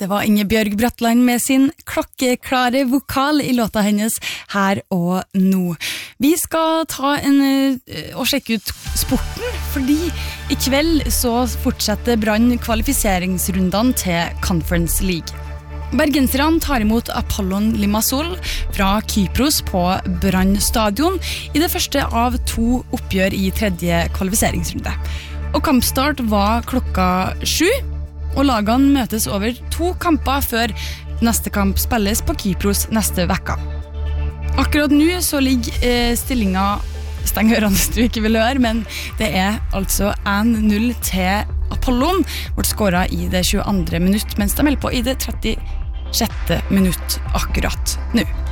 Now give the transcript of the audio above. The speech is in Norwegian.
Det var Ingebjørg Bratland med sin klokkeklare vokal I låta hennes Her og nå. Vi skal ta og sjekke ut sporten, fordi I kveld så fortsetter Brann kvalifiseringsrundene til Conference League. Bergenserne tar imot Apollon Limassol fra Kypros på Brann stadion I det første av 2 oppgjør I tredje kvalifiseringsrunde. Og kampstart var klokka 7, og lagene møtes over 2 kamper før neste kamp spilles på Kypros neste vekka. Akkurat nå så ligger stillingen, steng ørene hvis du ikke vil høre, men det altså 1-0 til Apollon, ble skåret I det 22. minutt, mens de melder på I det 36. minutt akkurat nå.